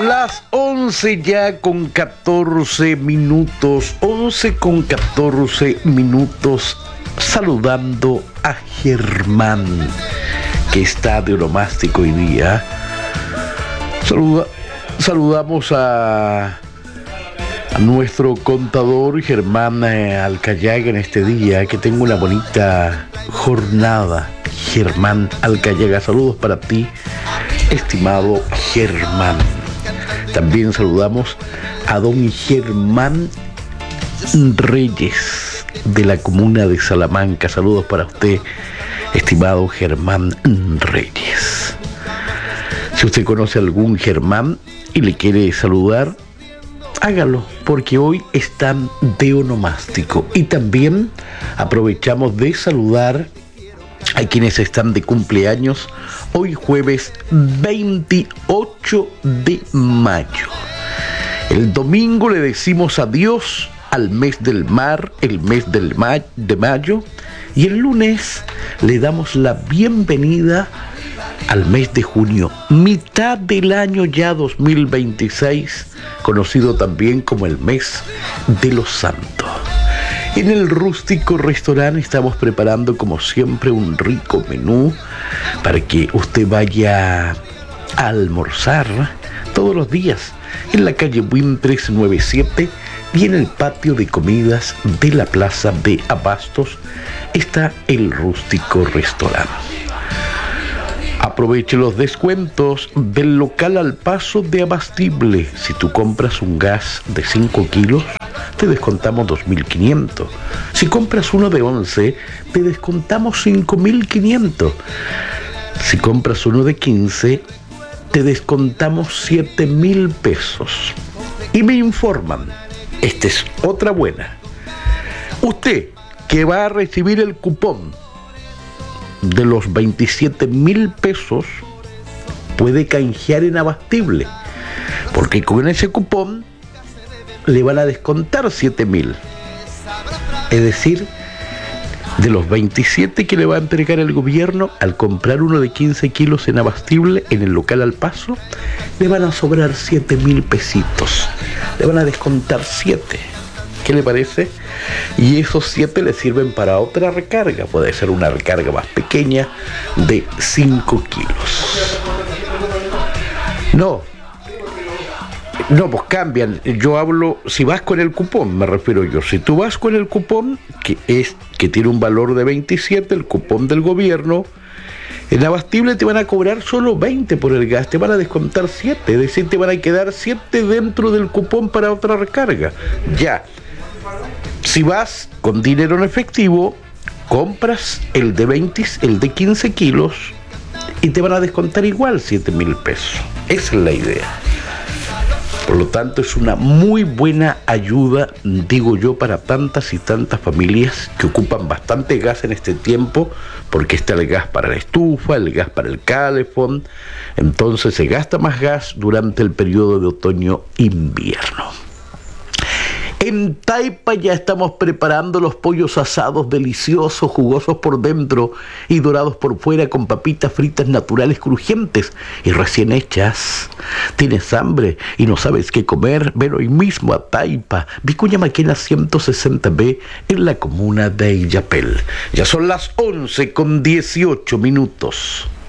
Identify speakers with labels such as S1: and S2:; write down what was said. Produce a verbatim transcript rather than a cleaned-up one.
S1: Las once ya con catorce minutos, once con catorce minutos, saludando a Germán, que está de onomástico hoy día. Saluda, saludamos a, a nuestro contador Germán eh, Alcayaga en este día, que tenga una bonita jornada. Germán Alcayaga, saludos para ti, estimado Germán. También saludamos a don Germán Reyes de la comuna de Salamanca. Saludos para usted, estimado Germán Reyes. Si usted conoce a algún Germán y le quiere saludar, hágalo, porque hoy están de onomástico. Y también aprovechamos de saludar a quienes están de cumpleaños hoy jueves veintiocho de mayo. El domingo le decimos adiós al mes del mar, el mes del ma- de mayo, y el lunes le damos la bienvenida al mes de junio, mitad del año ya dos mil veintiséis, conocido también como el mes de los santos. En el rústico restaurante estamos preparando como siempre un rico menú para que usted vaya a almorzar todos los días en la calle Buin trescientos noventa y siete y en el patio de comidas de la plaza de Abastos está el rústico restaurante. Aproveche los descuentos del local Al Paso de Abastible. Si tú compras un gas de cinco kilos, te descontamos dos mil quinientos. Si compras uno de once, te descontamos cinco mil quinientos. Si compras uno de quince, te descontamos siete mil pesos. Y me informan, esta es otra buena. Usted que va a recibir el cupón de los veintisiete mil pesos puede canjear en Abastible, porque con ese cupón le van a descontar siete mil. Es decir, de los veintisiete que le va a entregar el gobierno, al comprar uno de quince kilos en Abastible, en el local Al Paso, le van a sobrar siete mil pesitos. Le van a descontar siete. ¿Qué le parece? Y esos siete le sirven para otra recarga. Puede ser una recarga más pequeña de cinco kilos. No. No, pues cambian. Yo hablo, si vas con el cupón, me refiero yo. Si tú vas con el cupón, que es que tiene un valor de veintisiete, el cupón del gobierno, en Abastible te van a cobrar solo veinte por el gas, te van a descontar siete, es decir, te van a quedar siete dentro del cupón para otra recarga. Ya. Si vas con dinero en efectivo, compras el de veinte, el de quince kilos y te van a descontar igual siete mil pesos. Esa es la idea. Por lo tanto, es una muy buena ayuda, digo yo, para tantas y tantas familias que ocupan bastante gas en este tiempo, porque está el gas para la estufa, el gas para el calefón. Entonces se gasta más gas durante el periodo de otoño-invierno. En Taipa ya estamos preparando los pollos asados deliciosos, jugosos por dentro y dorados por fuera, con papitas fritas naturales crujientes y recién hechas. ¿Tienes hambre y no sabes qué comer? Ven hoy mismo a Taipa, Vicuña Maquena ciento sesenta B, en la comuna de Illapel. Ya son las once con dieciocho minutos.